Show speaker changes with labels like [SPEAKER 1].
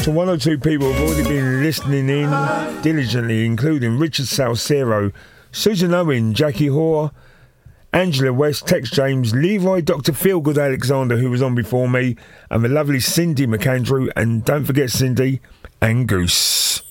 [SPEAKER 1] to one or two people who've already been listening in diligently, including Richard Salcero, Susan Owen, Jackie Hoare, Angela West, Tex James, Leroy, Dr. Feelgood Alexander, who was on before me, and the lovely Cindy McAndrew, and don't forget Cindy, and Goose.